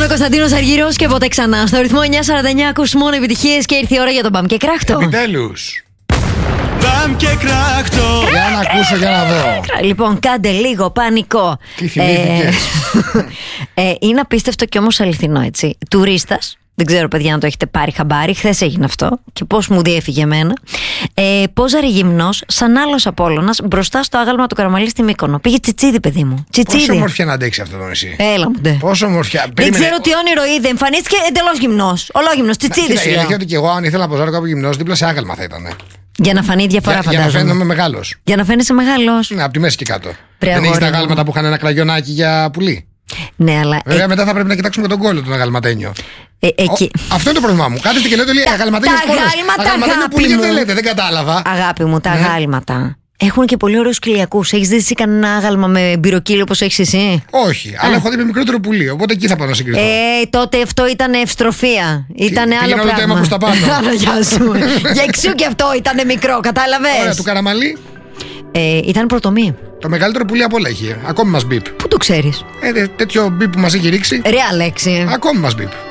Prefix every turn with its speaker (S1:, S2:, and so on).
S1: Ήταν ο Κωνσταντίνος Αργυρός και ποτέ ξανά. Στο ρυθμό 949 ακούς μόνο επιτυχίες και ήρθε η ώρα για τον Μπαμ και Κράκτο.
S2: Επιτέλους.
S3: Μπαμ και Κράκτο.
S2: Για να ακούσω, για να δω.
S1: Λοιπόν, κάντε λίγο πανικό.
S2: Τι θυμήθηκες?
S1: Είναι απίστευτο και όμως αληθινό, έτσι. Τουρίστας. Δεν ξέρω, παιδιά, αν το έχετε πάρει χαμπάρι. Χθες έγινε αυτό και πώς μου διέφυγε εμένα. Πόζαρε γυμνός, σαν άλλος Απόλλωνας, μπροστά στο άγαλμα του Καραμαλή στη Μύκονο. Πήγε τσιτσίδι, παιδί μου. Τσιτσίδι.
S2: Πόσο ομορφιά να αντέξει αυτό το νησί.
S1: Έλα μου, ντε.
S2: Πόσο ομορφιά.
S1: Δεν ξέρω τι όνειρο είδε. Εμφανίστηκε εντελώς γυμνός. Ολόγυμνος, τσιτσίδι σου
S2: Η
S1: λέω.
S2: αλήθεια ότι και εγώ, αν ήθελα να ποζάρω κάποιο γυμνός, δίπλα σε άγαλμα θα ήταν.
S1: Για να φανεί διαφορά,
S2: Για να
S1: φαντάζομαι.
S2: φαίνομαι μεγάλος.
S1: Για να φαίνεσαι μεγάλος.
S2: Ναι, από τη μέση και κάτω.
S1: Πρε,
S2: Δεν έχεις τα
S1: αγόρι μου.
S2: αγάλματα που είχαν ένα κραγιονάκι για πουλί.
S1: Ναι, αλλά.
S2: Βέβαια, μετά θα πρέπει να κοιτάξουμε τον κόλλο του αγαλματένιο.
S1: Εκεί.
S2: Αυτό είναι το πρόβλημά μου. Κάθεστε και λέτε αγαλματένιο
S1: τα αγάλματα, αγάπη
S2: πουλί, γιατί
S1: μου.
S2: δεν λέτε, δεν κατάλαβα.
S1: Αγάπη μου, τα αγάλματα. Έχουν και πολύ ωραίους κοιλιακούς. Έχεις δει εσύ κανένα άγαλμα με μπυροκύλι όπως έχεις εσύ?
S2: Όχι, αλλά έχω δει με μικρότερο πουλί, οπότε εκεί θα πάω να συγκριθώ.
S1: Τότε αυτό ήταν ευστροφία. Ήταν άλλο
S2: πήγαινε όλο το αίμα
S1: πράγμα.
S2: προς τα πάνω.
S1: Άρα, γεια σου. Για εξού και αυτό ήταν μικρό,
S2: Ωραία,
S1: κατάλαβες.
S2: του Καραμαλή,
S1: Ήταν πρωτομή.
S2: το μεγαλύτερο πουλί απ' όλα έχει. Ακόμη μας μπιπ.
S1: Πού το ξέρεις?
S2: Τέτοιο μπιπ που μας έχει ρίξει.
S1: Ρε Αλέξη.
S2: Ακόμη μας μπιπ.